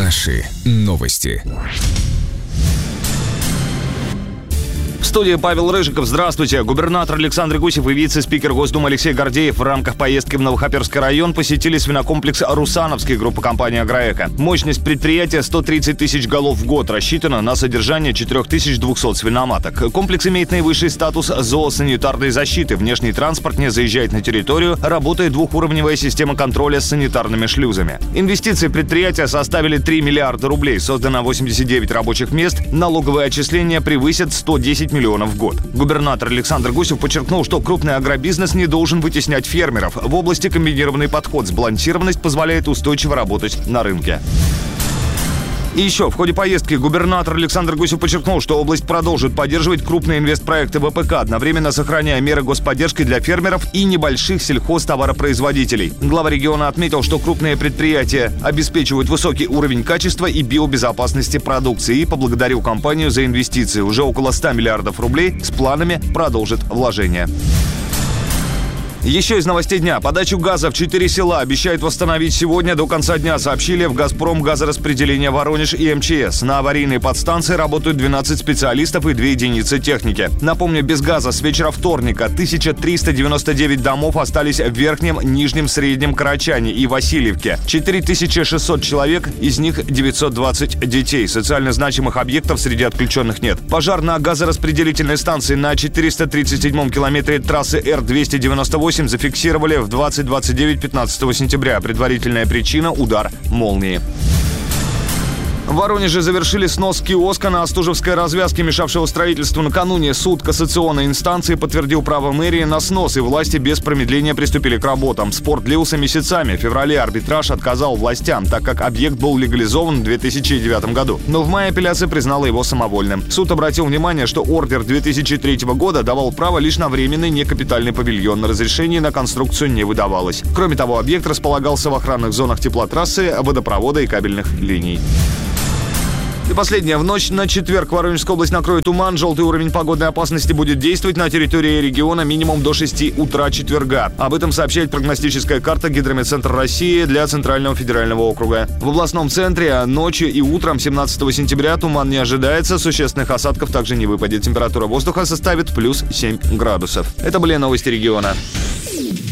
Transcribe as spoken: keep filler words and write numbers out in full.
Наши новости. В студии Павел Рыжиков. Здравствуйте. Губернатор Александр Гусев и вице-спикер Госдумы Алексей Гордеев в рамках поездки в Новохоперский район посетили свинокомплекс «Русановский» группы компании «Агроэко». Мощность предприятия сто тридцать тысяч голов в год, рассчитана на содержание четыре тысячи двести свиноматок. Комплекс имеет наивысший статус зоосанитарной защиты. Внешний транспорт не заезжает на территорию, работает двухуровневая система контроля с санитарными шлюзами. Инвестиции предприятия составили три миллиарда рублей, создано восемьдесят девять рабочих мест, налоговые отчисления превысят сто десять миллионов в год. Губернатор Александр Гусев подчеркнул, что крупный агробизнес не должен вытеснять фермеров. В области комбинированный подход, сбалансированность позволяет устойчиво работать на рынке. И еще, в ходе поездки губернатор Александр Гусев подчеркнул, что область продолжит поддерживать крупные инвестпроекты ВПК, одновременно сохраняя меры господдержки для фермеров и небольших сельхозтоваропроизводителей. Глава региона отметил, что крупные предприятия обеспечивают высокий уровень качества и биобезопасности продукции, и поблагодарил компанию за инвестиции. Уже около ста миллиардов рублей с планами продолжит вложения. Еще из новостей дня. Подачу газа в четыре села обещают восстановить сегодня до конца дня, сообщили в «Газпром» газораспределение Воронеж и эм че эс. На аварийной подстанции работают двенадцать специалистов и две единицы техники. Напомню, без газа с вечера вторника тысяча триста девяносто девять домов остались в Верхнем, Нижнем, Среднем Карачане и Васильевке. четыре тысячи шестьсот человек, из них девятьсот двадцать детей. Социально значимых объектов среди отключенных нет. Пожар на газораспределительной станции на четыреста тридцать седьмом километре трассы Р двести девяносто восемь зафиксировали в двадцать двадцать девять пятнадцатого сентября. Предварительная причина – удар молнии. В Воронеже завершили снос киоска на Остужевской развязке, мешавшего строительству накануне. Суд кассационной инстанции подтвердил право мэрии на снос, и власти без промедления приступили к работам. Спор длился месяцами. В феврале арбитраж отказал властям, так как объект был легализован в две тысячи девятом году. Но в мае апелляция признала его самовольным. Суд обратил внимание, что ордер две тысячи третьего года давал право лишь на временный некапитальный павильон. На разрешение на конструкцию не выдавалось. Кроме того, объект располагался в охранных зонах теплотрассы, водопровода и кабельных линий. И последнее. В ночь на четверг Воронежская область накроет туман. Желтый уровень погодной опасности будет действовать на территории региона минимум до шести утра четверга. Об этом сообщает прогностическая карта Гидрометцентра России для Центрального федерального округа. В областном центре ночью и утром семнадцатого сентября туман не ожидается. Существенных осадков также не выпадет. Температура воздуха составит плюс семь градусов. Это были новости региона.